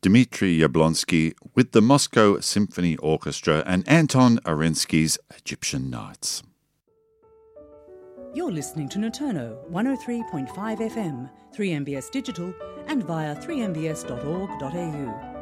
Dmitry Yablonsky with the Moscow Symphony Orchestra and Anton Arensky's Egyptian Nights. You're listening to Noturno 103.5 FM, 3MBS Digital and via 3mbs.org.au.